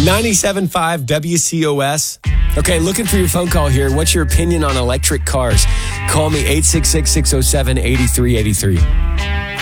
97.5 WCOS. Okay, looking for your phone call here. What's your opinion on electric cars? Call me 866-607-8383.